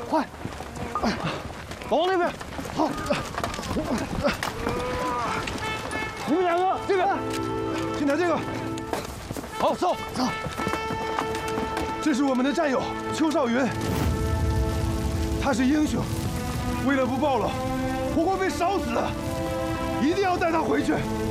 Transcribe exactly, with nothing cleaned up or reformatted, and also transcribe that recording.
快，往那边。好，你们两个这边， 先拿这个。 好，走走。 这是我们的战友邱少云，他是英雄，为了不暴露，不会被烧死的，一定要带他回去。